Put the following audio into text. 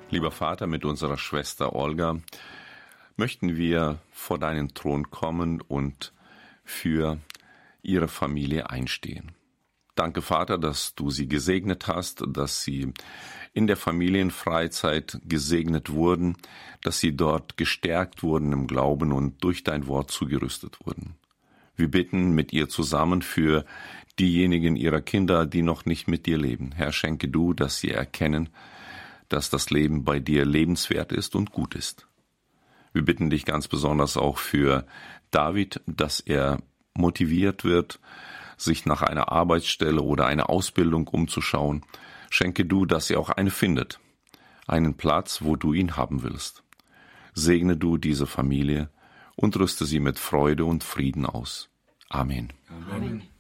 Lieber Vater, mit unserer Schwester Olga möchten wir vor deinen Thron kommen und für ihre Familie einstehen. Danke, Vater, dass du sie gesegnet hast, dass sie in der Familienfreizeit gesegnet wurden, dass sie dort gestärkt wurden im Glauben und durch dein Wort zugerüstet wurden. Wir bitten mit ihr zusammen für diejenigen ihrer Kinder, die noch nicht mit dir leben. Herr, schenke du, dass sie erkennen, dass das Leben bei dir lebenswert ist und gut ist. Wir bitten dich ganz besonders auch für David, dass er motiviert wird, sich nach einer Arbeitsstelle oder einer Ausbildung umzuschauen. Schenke du, dass er auch eine findet, einen Platz, wo du ihn haben willst. Segne du diese Familie und rüste sie mit Freude und Frieden aus. Amen. Amen.